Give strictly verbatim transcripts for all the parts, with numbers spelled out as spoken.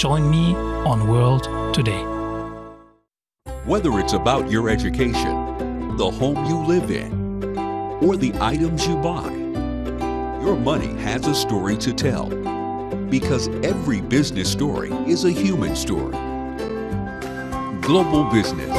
Join me on World Today. Whether it's about your education, the home you live in, or the items you buy, your money has a story to tell. Because every business story is a human story. Global Business.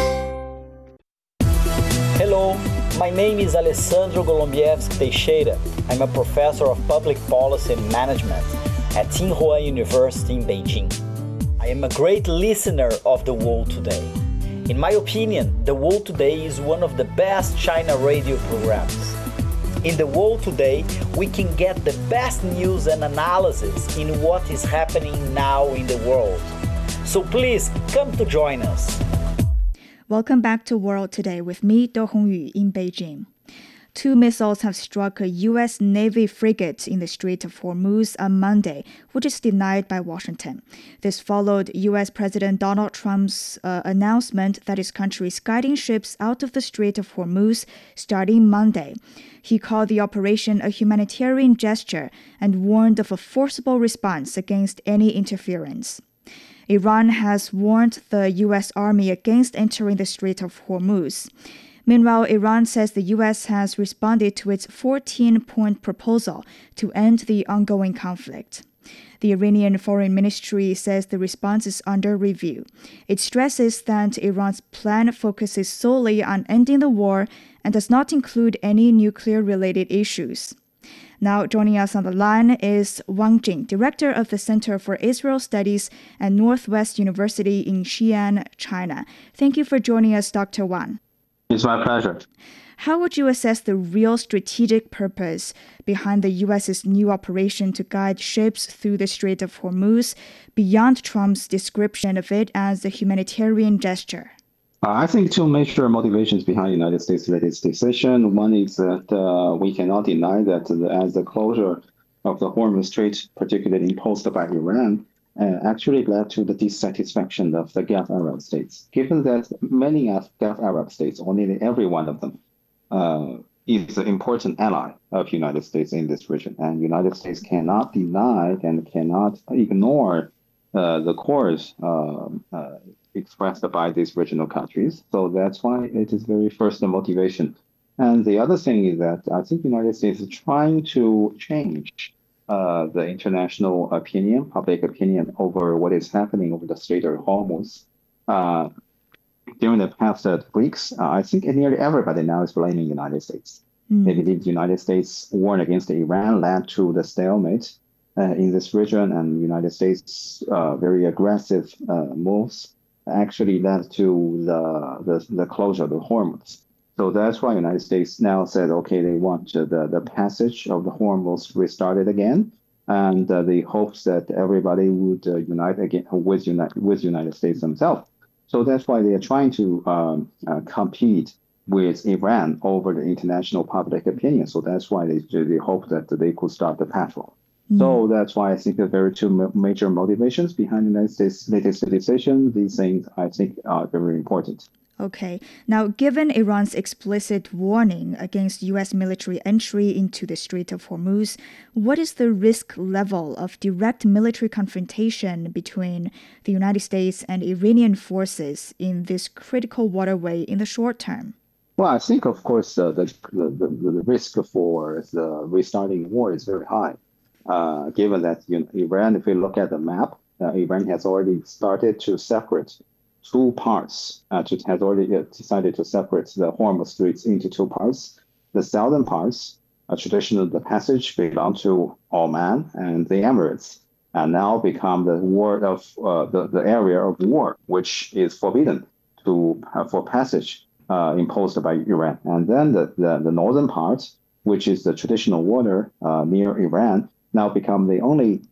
Hello, my name is Alessandro Golombieski Teixeira. I'm a professor of public policy and management at Tsinghua University in Beijing. I am a great listener of The World Today. In my opinion, The World Today is one of the best China radio programs. In The World Today, we can get the best news and analysis in what is happening now in the world. So please come to join us. Welcome back to World Today with me, Do Hongyu, in Beijing. Two missiles have struck a U S Navy frigate in the Strait of Hormuz on Monday, which is denied by Washington. This followed U S President Donald Trump's uh, announcement that his country is guiding ships out of the Strait of Hormuz starting Monday. He called the operation a humanitarian gesture and warned of a forcible response against any interference. Iran has warned the U S Army against entering the Strait of Hormuz. Meanwhile, Iran says the U S has responded to its fourteen-point proposal to end the ongoing conflict. The Iranian Foreign Ministry says the response is under review. It stresses that Iran's plan focuses solely on ending the war and does not include any nuclear-related issues. Now, joining us on the line is Wang Jing, director of the Center for Israel Studies at Northwest University in Xi'an, China. Thank you for joining us, Doctor Wang. It's my pleasure. How would you assess the real strategic purpose behind the U S's new operation to guide ships through the Strait of Hormuz beyond Trump's description of it as a humanitarian gesture? Uh, I think two major motivations behind the United States' latest decision. One is that uh, we cannot deny that the, as the closure of the Hormuz Strait, particularly imposed by Iran, uh, actually led to the dissatisfaction of the Gulf Arab states. Given that many Gulf Arab states, or nearly every one of them, uh, is an important ally of the United States in this region, and the United States cannot deny and cannot ignore uh, the course uh, uh, expressed by these regional countries. So that's why it is very first the motivation. And the other thing is that I think the United States is trying to change uh, the international opinion, public opinion over what is happening over the Strait of Hormuz. Uh, during the past uh, weeks, uh, I think nearly everybody now is blaming the United States. Mm. They believe the United States' war against Iran led to the stalemate uh, in this region, and the United States' uh, very aggressive uh, moves actually led to the, the the closure of the Hormuz. So that's why the United States now said, okay, they want uh, the, the passage of the Hormuz restarted again, and uh, the hopes that everybody would uh, unite again with United with United States themselves. So that's why they are trying to um, uh, compete with Iran over the international public opinion. So that's why they they hope that they could start the patrol. So that's why I think there are two major motivations behind the United States' latest decision. These things, I think, are very important. Okay. Now, given Iran's explicit warning against U S military entry into the Strait of Hormuz, what is the risk level of direct military confrontation between the United States and Iranian forces in this critical waterway in the short term? Well, I think, of course, uh, the, the, the, the risk for the restarting war is very high. Uh, given that you know, Iran, if we look at the map, uh, Iran has already started to separate two parts, uh, to, has already uh, decided to separate the Hormuz Straits into two parts. The southern parts, uh, traditionally the passage belonged to Oman and the Emirates, and now become the war of uh, the, the area of war, which is forbidden to uh, for passage uh, imposed by Iran. And then the, the, the northern part, which is the traditional water uh, near Iran, now become the only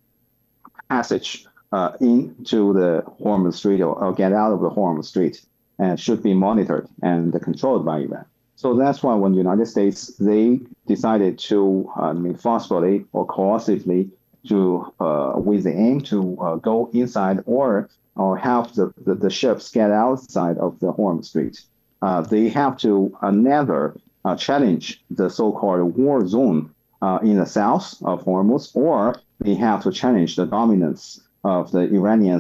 passage uh, into the Hormuz Strait or, or get out of the Hormuz Strait, and should be monitored and controlled by Iran. So that's why when the United States, they decided to, uh, I mean, forcefully or coercively to, uh, with the aim to uh, go inside or or have the, the, the ships get outside of the Hormuz Strait. Uh, they have to uh, never uh, challenge the so-called war zone Uh, in the south of Hormuz, or they have to challenge the dominance of the Iranian